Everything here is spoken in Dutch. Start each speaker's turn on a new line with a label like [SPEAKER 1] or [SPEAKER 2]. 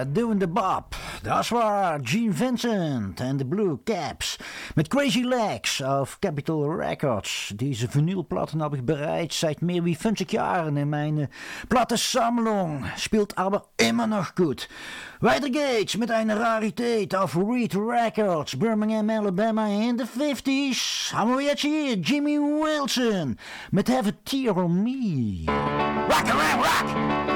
[SPEAKER 1] Doing the Bob. Dat waar Gene Vincent en de Blue Caps. Met Crazy Legs of Capitol Records. Deze vinylplatten heb ik bereid seit meer wie 50 jaren in mijn plattensammlung. Speelt aber immer noch goed. Weiter geht's mit einer Rarität auf Reed Records, Birmingham, Alabama in de 50s. Haben wir jetzt hier Jimmy Wilson met Have a Tear on Me. Rock around rock!